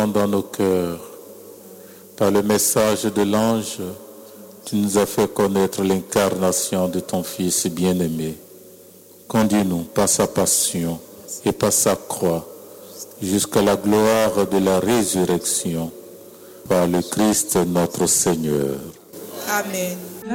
maintenant dans nos cœurs. Par le message de l'ange, tu nous as fait connaître l'incarnation de ton Fils bien-aimé. Conduis-nous par sa passion et par sa croix jusqu'à la gloire de la résurrection. Par le Christ notre Seigneur. Amen.